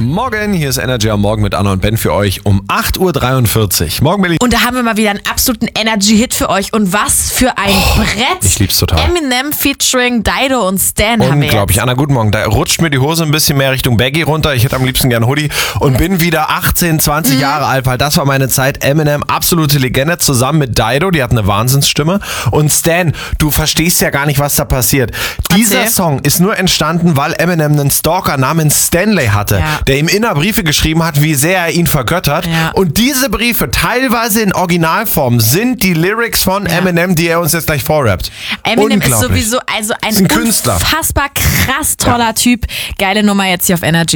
Morgen, hier ist Energy am Morgen mit Anna und Ben für euch um 8.43 Uhr. Morgen, Berlin. Und da haben wir mal wieder einen absoluten Energy-Hit für euch. Und was für ein Brett. Ich lieb's total. Eminem featuring Dido und Stan haben wir Unglaublich. jetzt. Anna, guten Morgen. Da rutscht mir die Hose ein bisschen mehr Richtung Baggy runter. Ich hätte am liebsten gern Hoodie und bin wieder 18, 20 Jahre alt, weil das war meine Zeit. Eminem, absolute Legende, zusammen mit Dido, die hat eine Wahnsinnsstimme. Und Stan, du verstehst ja gar nicht, was da passiert. Dieser Song ist nur entstanden, weil Eminem einen Stalker namens Stanley hatte, der ihm inner Briefe geschrieben hat, wie sehr er ihn vergöttert. Ja. Und diese Briefe, teilweise in Originalform, sind die Lyrics von Eminem, die er uns jetzt gleich vorrappt. Eminem ist sowieso also ein Künstler. Unfassbar krass toller Typ. Geile Nummer jetzt hier auf Energy.